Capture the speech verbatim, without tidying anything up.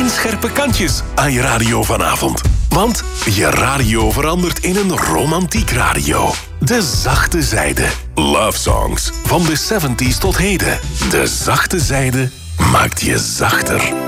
en scherpe kantjes aan je radio vanavond. Want je radio verandert in een romantiek radio. De zachte zijde. Love songs van de zeventig's tot heden. De zachte zijde maakt je zachter.